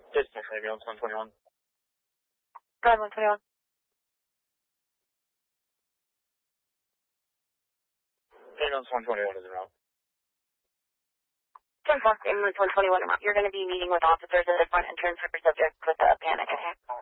Distance, ambulance 121. Go ahead, 121. Ambulance 121 is en route. 10-4, ambulance 121 en route. You're going to be meeting with officers at the front entrance for subjects with a panic attack.